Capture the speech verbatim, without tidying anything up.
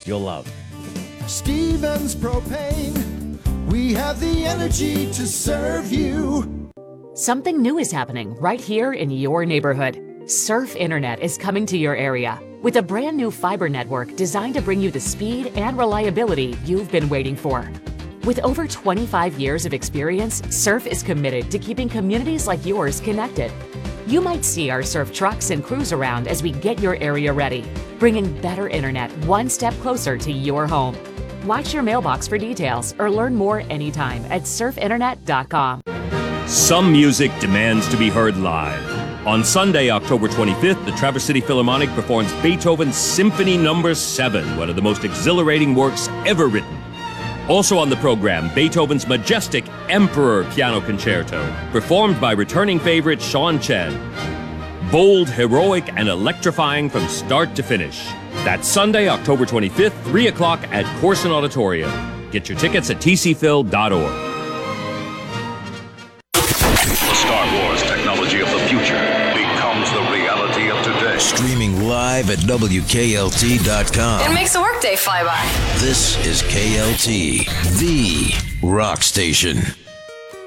you'll love. Stevens Propane, we have the energy to serve you. Something new is happening right here in your neighborhood. Surf Internet is coming to your area with a brand new fiber network designed to bring you the speed and reliability you've been waiting for. With over twenty-five years of experience, Surf is committed to keeping communities like yours connected. You might see our Surf trucks and crews around as we get your area ready, bringing better internet one step closer to your home. Watch your mailbox for details or learn more anytime at surf internet dot com. Some music demands to be heard live. On Sunday, October twenty-fifth, the Traverse City Philharmonic performs Beethoven's Symphony Number seven, one of the most exhilarating works ever written. Also on the program, Beethoven's majestic Emperor Piano Concerto, performed by returning favorite Sean Chen. Bold, heroic, and electrifying from start to finish. That's Sunday, October twenty-fifth, three o'clock at Corson Auditorium. Get your tickets at t c phil dot org. The Star Wars technology of the future becomes the reality of today. Streaming live at W K L T dot com. It makes the workday fly by. This is K L T, the rock station.